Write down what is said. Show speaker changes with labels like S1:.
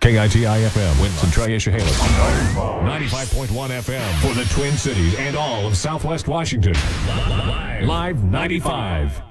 S1: KITI-FM, Winston, Tri-Issahalis. 95.1 FM for the Twin Cities and all of Southwest Washington. Live 95.